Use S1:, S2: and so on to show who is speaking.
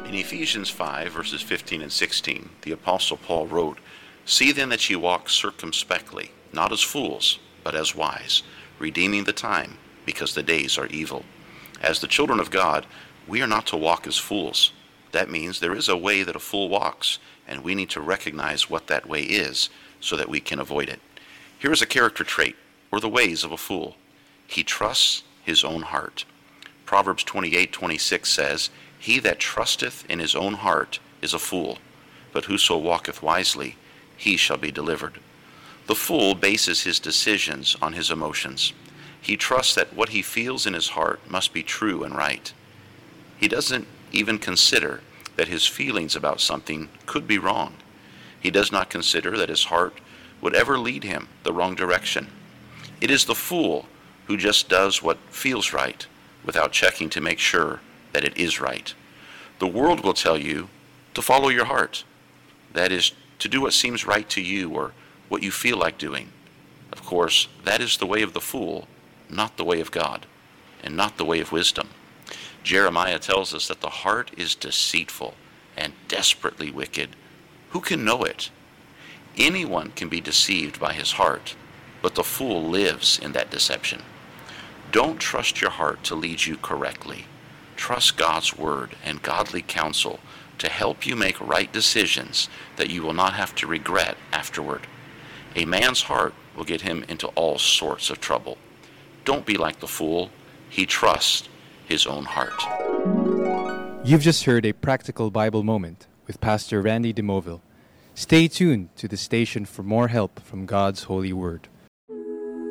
S1: In Ephesians 5, verses 15 and 16, the Apostle Paul wrote, "See then that ye walk circumspectly, not as fools, but as wise, redeeming the time, because the days are evil." As the children of God, we are not to walk as fools. That means there is a way that a fool walks, and we need to recognize what that way is so that we can avoid it. Here is a character trait, or the ways of a fool. He trusts his own heart. Proverbs 28:26 says, "He that trusteth in his own heart is a fool, but whoso walketh wisely, he shall be delivered." The fool bases his decisions on his emotions. He trusts that what he feels in his heart must be true and right. He doesn't even consider that his feelings about something could be wrong. He does not consider that his heart would ever lead him the wrong direction. It is the fool who just does what feels right without checking to make sure that it is right. The world will tell you to follow your heart. That is, to do what seems right to you or what you feel like doing. Of course, that is the way of the fool, not the way of God, and not the way of wisdom. Jeremiah tells us that the heart is deceitful and desperately wicked. Who can know it? Anyone can be deceived by his heart, but the fool lives in that deception. Don't trust your heart to lead you correctly. Trust God's word and godly counsel to help you make right decisions that you will not have to regret afterward. A man's heart will get him into all sorts of trouble. Don't be like the fool. He trusts his own heart.
S2: You've just heard a practical Bible moment with Pastor Randy DeMoville. Stay tuned to the station for more help from God's holy word.